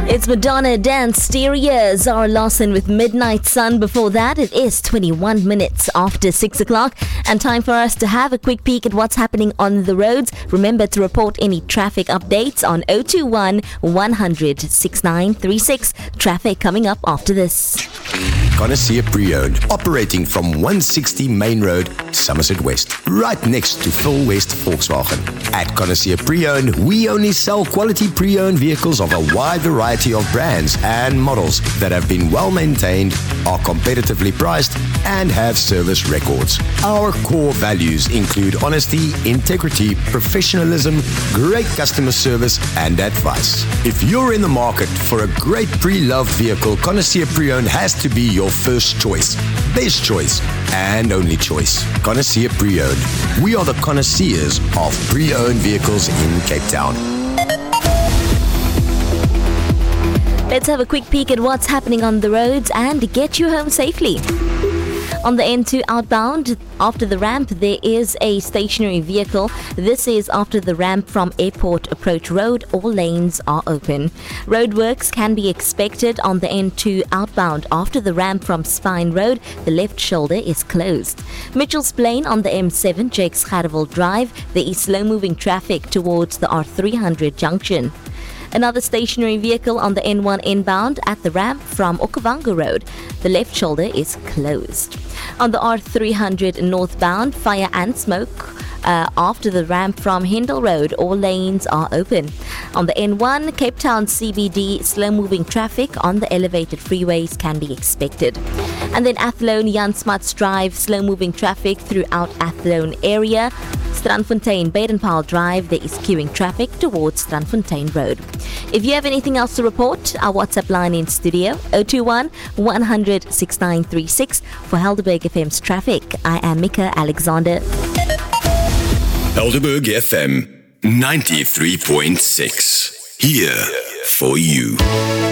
It's Madonna Dance Stereo, Zara Lawson with Midnight Sun. Before that, it is 21 minutes after 6 o'clock and time for us to have a quick peek at what's happening on the roads. Remember to report any traffic updates on 021 100 6936. Traffic coming up after this. Connoisseur Pre-Owned, operating from 160 Main Road, Somerset West, right next to Phil West Volkswagen. At Connoisseur Pre-Owned, we only sell quality pre-owned vehicles of a wide variety of brands and models that have been well maintained, are competitively priced, and have service records. Our core values include honesty, integrity, professionalism, great customer service, and advice. If you're in the market for a great pre-loved vehicle, Connoisseur Pre-Owned has to be your first choice, best choice, and only choice. Connoisseur Pre-Owned. We are the connoisseurs of pre-owned vehicles in Cape Town. Let's have a quick peek at what's happening on the roads and get you home safely. On the N2 outbound, after the ramp, there is a stationary vehicle. This is after the ramp from Airport Approach Road. All lanes are open. Roadworks can be expected on the N2 outbound. After the ramp from Spine Road, the left shoulder is closed. Mitchell's Plain on the M7, Jakes Gerwel Drive, there is slow-moving traffic towards the R300 junction. Another stationary vehicle on the N1 inbound at the ramp from Okavango Road. The left shoulder is closed. On the R300 northbound, fire and smoke. After the ramp from Hindle Road, all lanes are open. On the N1, Cape Town CBD, slow-moving traffic on the elevated freeways can be expected. And then Athlone, Jan Smuts Drive, slow-moving traffic throughout Athlone area. Strandfontein, Badenpaal Drive, there is queuing traffic towards Strandfontein Road. If you have anything else to report, our WhatsApp line in studio, 021 100 6936. For Helderberg FM's traffic, I am Mika Alexander. Helderberg FM 93.6. Here for you.